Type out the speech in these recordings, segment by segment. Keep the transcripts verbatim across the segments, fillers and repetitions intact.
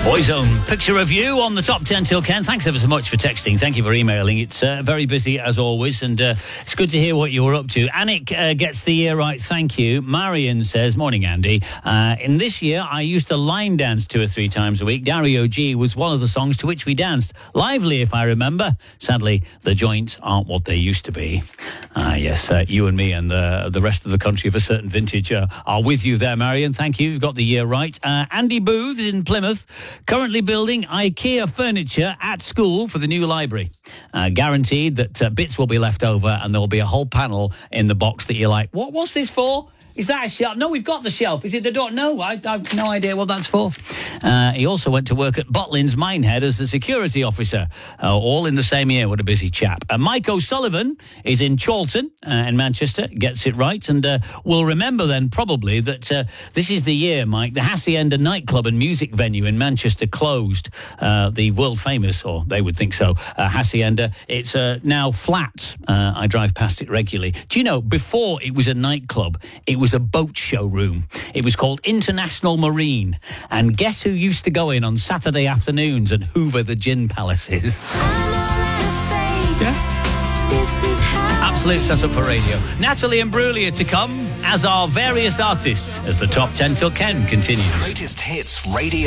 Boyzone Picture Review on the Top ten Till Ken. Thanks ever so much for texting. Thank you for emailing. It's uh, very busy as always, and uh, it's good to hear what you're up to. Anik uh, gets the year right. Thank you. Marion says, morning, Andy. Uh, in this year, I used to line dance two or three times a week. Dario G was one of the songs to which we danced. Lively, if I remember. Sadly, the joints aren't what they used to be. Ah, uh, yes, uh, you and me and the, the rest of the country of a certain vintage uh, are with you there, Marion. Thank you. You've got the year right. Uh, Andy Booth in Plymouth. Currently building IKEA furniture at school for the new library. Uh, guaranteed that uh, bits will be left over and there'll be a whole panel in the box that you're like, what? What's this for? Is that a shelf? No, we've got the shelf. Is it the door? No, I, I've no idea what that's for. Uh, he also went to work at Butlins Minehead as a security officer, uh, all in the same year. What a busy chap. Uh, Mike O'Sullivan is in Chorlton uh, in Manchester, gets it right, and uh, will remember then probably that uh, this is the year, Mike, the Hacienda nightclub and music venue in Manchester closed. Uh, the world famous, or they would think so, uh, Hacienda. It's uh, now flat. Uh, I drive past it regularly. Do you know, before it was a nightclub, it was a boat showroom. It was called International Marine. And guess who used to go in on Saturday afternoons and hoover the gin palaces? Yeah. Absolute setup for radio. Natalie Imbruglia to come, as are various artists, as the Top ten Till Ken continues. Greatest hits radio.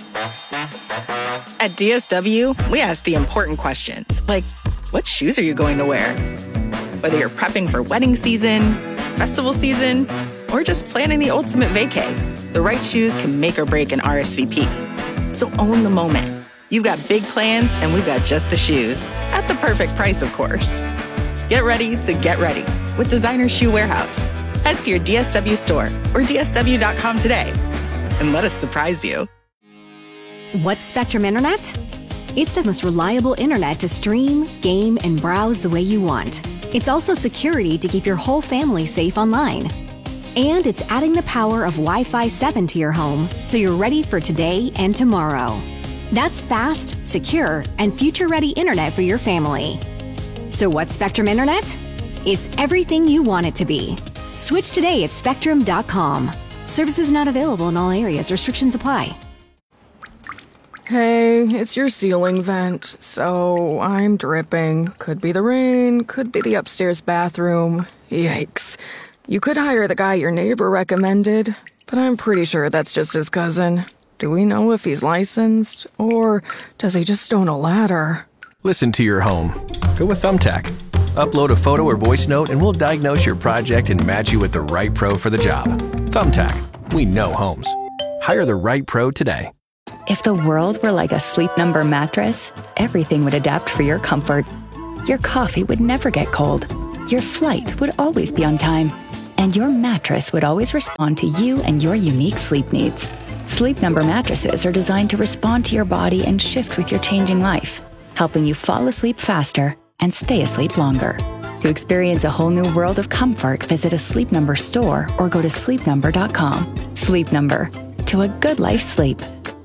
At D S W, we ask the important questions, like, what shoes are you going to wear? Whether you're prepping for wedding season, festival season, or just planning the ultimate vacay, the right shoes can make or break an R S V P. So own the moment. You've got big plans, and we've got just the shoes. At the perfect price, of course. Get ready to get ready with Designer Shoe Warehouse. Head to your D S W store or D S W dot com today and let us surprise you. What's Spectrum Internet? It's the most reliable internet to stream, game, and browse the way you want. It's also security to keep your whole family safe online. And it's adding the power of Wi-Fi seven to your home so you're ready for today and tomorrow. That's fast, secure, and future-ready internet for your family. So what's Spectrum Internet? It's everything you want it to be. Switch today at spectrum dot com. Services not available in all areas. Restrictions apply. Hey, it's your ceiling vent, so I'm dripping. Could be the rain, could be the upstairs bathroom. Yikes. You could hire the guy your neighbor recommended, but I'm pretty sure that's just his cousin. Do we know if he's licensed, or does he just own a ladder? Listen to your home. Go with Thumbtack. Upload a photo or voice note and we'll diagnose your project and match you with the right pro for the job. Thumbtack. We know homes. Hire the right pro today. If the world were like a Sleep Number mattress, everything would adapt for your comfort. Your coffee would never get cold. Your flight would always be on time. And your mattress would always respond to you and your unique sleep needs. Sleep Number mattresses are designed to respond to your body and shift with your changing life, helping you fall asleep faster and stay asleep longer. To experience a whole new world of comfort, visit a Sleep Number store or go to sleep number dot com. Sleep Number. To a good life sleep.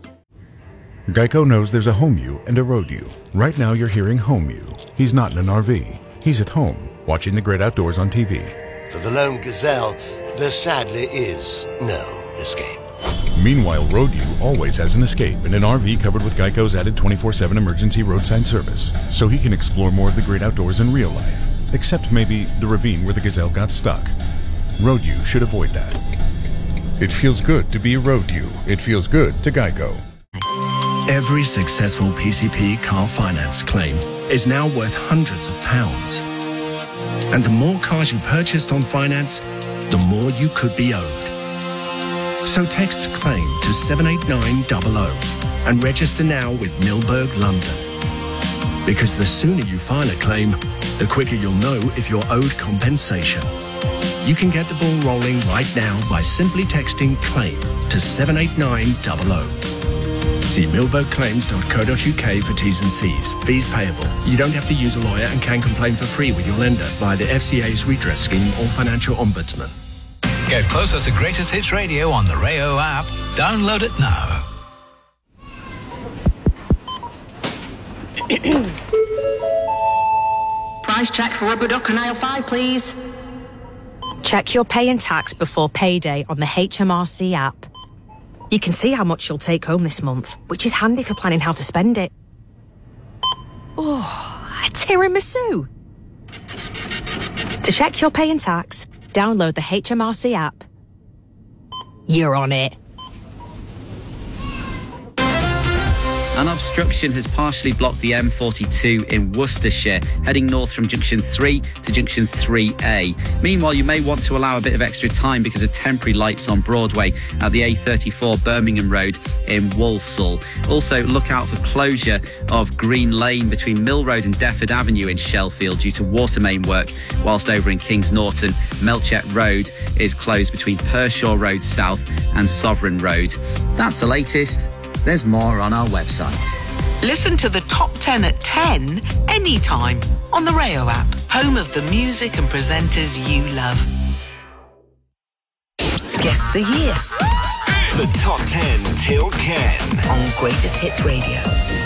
Geico knows there's a home you and a road you. Right now you're hearing home you. He's not in an R V. He's at home, watching the great outdoors on T V. For the lone gazelle, there sadly is no escape. Meanwhile, road you always has an escape in an R V covered with Geico's added twenty-four seven emergency roadside service, so he can explore more of the great outdoors in real life, except maybe the ravine where the gazelle got stuck. Road you should avoid that. It feels good to be a road you. It feels good to Geico. Every successful P C P car finance claim is now worth hundreds of pounds. And the more cars you purchased on finance, the more you could be owed. So text claim to seven eight nine zero zero and register now with Milberg London. Because the sooner you file a claim, the quicker you'll know if you're owed compensation. You can get the ball rolling right now by simply texting claim to seven eight nine zero zero. See milberg claims dot co dot U K for T's and C's. Fees payable. You don't have to use a lawyer and can complain for free with your lender via the F C A's redress scheme or financial ombudsman. Get closer to Greatest Hits Radio on the Rayo app. Download it now. Price check for rubber duck and aisle five, please. Check your pay and tax before payday on the H M R C app. You can see how much you'll take home this month, which is handy for planning how to spend it. Oh, a tiramisu! To check your pay and tax, download the H M R C app. You're on it. An obstruction has partially blocked the M forty-two in Worcestershire, heading north from Junction three to Junction three A. Meanwhile, you may want to allow a bit of extra time because of temporary lights on Broadway at the A thirty-four Birmingham Road in Walsall. Also, look out for closure of Green Lane between Mill Road and Defford Avenue in Sheffield due to water main work, whilst over in Kings Norton, Melchet Road is closed between Pershaw Road South and Sovereign Road. That's the latest. There's more on our website. Listen to the top ten at ten anytime on the Rayo app, home of the music and presenters you love. Guess the year. The top ten till Ken on Greatest Hits Radio.